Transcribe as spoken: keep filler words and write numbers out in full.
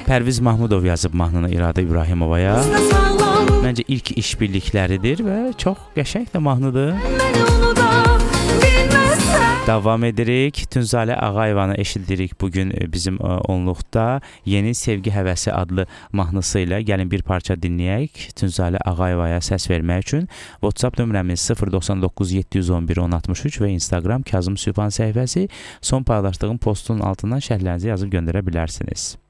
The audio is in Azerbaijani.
Pərviz Mahmudov yazıb mahnını İradə İbrahimovaya. Məncə ilk işbirlikləridir və çox qəşəng də mahnıdır. Davam edirik. Tünzalə Ağayevanı eşidirik bugün bizim onluqda. Yeni Sevgi Həvəsi adlı mahnısı ilə gəlin bir parça dinləyək. Tünzalə Ağayevaya səs vermək üçün WhatsApp nömrəmiz sıfır doxsan doqquz yeddi yüz on bir on altmış üç və Instagram Kazım Sübhan səhifəsi. Son paylaşdığım postun altından şərhlərinizi yazıb göndərə bilərsiniz.